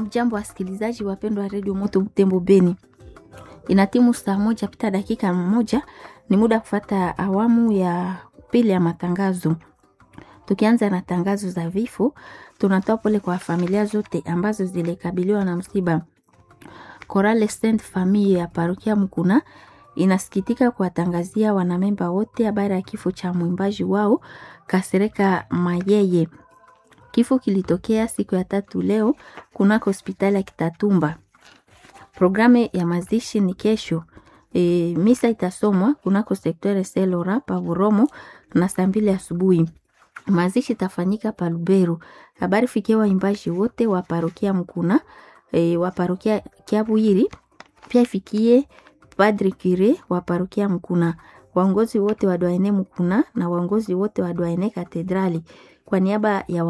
Hamjambo wasikilizaji wapendwa wa Radio Moto Butembo Beni. Inatimu saa moja pita dakika moja, ni muda kufuata awamu ya pili ya matangazo. Tukianza na tangazo za vifo, tunatoa pole kwa familia zote ambazo zilikabiliwa na msiba. Chorale Sainte Famille ya Parokia Mukuna inasikitika kuwatangazia wanamemba wote habari ya kifo cha mwimbaji wao Kasereka Mayeye. Kifo kilitokea siku ya 3 leo kunako hospitali ya Kitatumba. Programe ya mazishi ni kesho. Misa itasomwa kunako sektore Selora Pavuromo na saa 2 asubuhi. Mazishi tafanyika pa Lubero. Habari fikie waimbaji wote wa Parokia Mukuna, wa Parokia Kiabuiri, pia ifikie Padre Kire wa Parokia Mukuna, waongozi wote wa Doaene Mukuna na waongozi wote wa Doaene Katedrali. Kwa niaba ya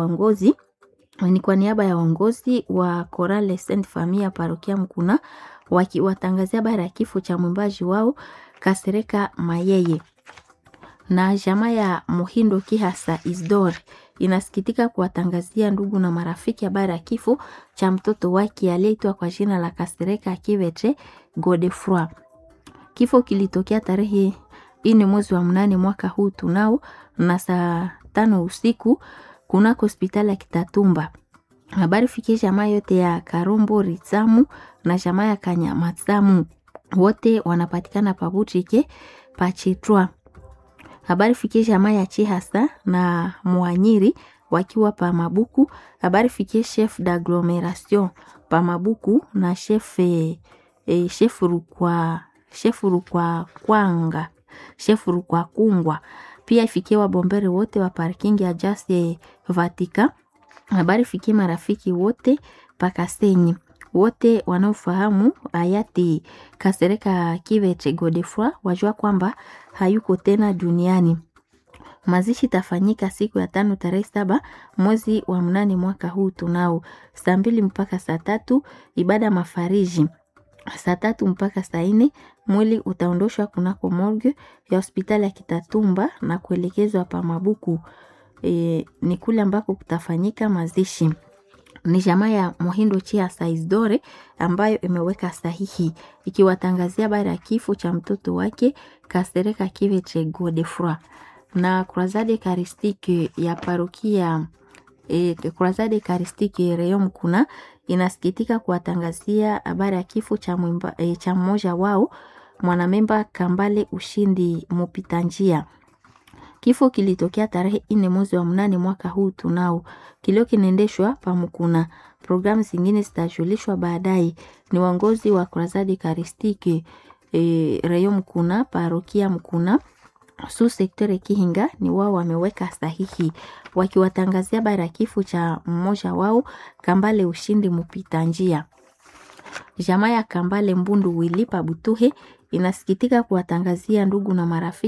waongozi wa Chorale Sainte Famille ya Parokia Mukuna wakiwatangazia habari ya kifo cha mwimbaji wao Kasereka Mayeye. Na jamaa ya Muhindo Kihasa Isdor inasikitika kuwatangazia ndugu na marafiki habari ya kifo cha mtoto wake aliyeitwa kwa jina la Kasereka Kivetre Godefroy. Kifo kilitokea tarehe 4 mwezi wa 8 mwaka huu tunao na saa 5 usiku kunako hospitali ya Kitatumba. Habari fikie jamaa yote ya Karombo Ritsamu na jamaa ya Kanyamatsamu, wote wanapatikana Pabuchike Pachitwa. Habari fikie jamaa ya Chihasa na Muanyiri wakiwa pa Mabuku. Habari fikie chef d'agglomération pa Mabuku na chef Rukwa Kungwa. Pia ifikie wabombere wote wa parking ya Just Vatika. Habari fikie marafiki wote pa Kasenyi, wote wanaofahamu hayati Kasereka Kivetre Godefroy wajua kwamba hayuko tena duniani. Mazishi tafanyika siku ya 5 tarehe 7 mwezi wa 8 mwaka huu tunao, saa 2 mpaka saa 3 ibada mafariji, saa 3 mpaka saa 4 mwili utaondoshwa kunako morgue ya hospitali ya Kitatumba na kuelekezwa pa Mabuku. Ni kule ambako kutafanyika mazishi. Ni jamaa ya Muhindo Chia Saizdore ambayo imeweka sahihi ikiwatangazia habari ya kifo cha mtoto wake Kasereka Kivetre Godefroy. Na Croisade Eucharistique ya Parokia Croisade Eucharistique Rayon Mukuna inasikitika kuwatangazia habari ya kifo cha mmoja wao mwanamemba Kambale Ushindi Mupita njia. Kifo kilitokea tarehe 4 mwezi wa 8 mwaka huu tunao. Kilio kinaendeshwa pa Mukuna. Programu zingine zitajulishwa baadaye. Ni waongozi wa Croisade Eucharistique Rayon Mukuna, Parokia Mukuna, su sektore Kihinga, ni wao wameweka sahihi wakiwatangazia habari ya kifo cha mmoja wao Kambale Ushindi Mupita njia. Jamaa ya Kambale Mbundu Wilipa Butuhe inasikitika kuwatangazia ndugu na marafiki